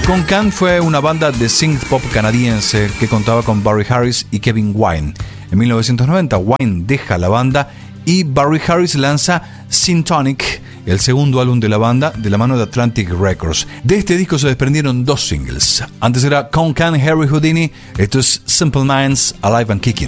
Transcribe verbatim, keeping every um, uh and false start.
Con Can fue una banda de synth pop canadiense que contaba con Barry Harris y Kevin Wine. En mil novecientos noventa, Wine deja la banda y Barry Harris lanza Syntonic, el segundo álbum de la banda, de la mano de Atlantic Records. De este disco se desprendieron dos singles. Antes era Con Can, Harry Houdini. Esto es Simple Minds, Alive and Kicking.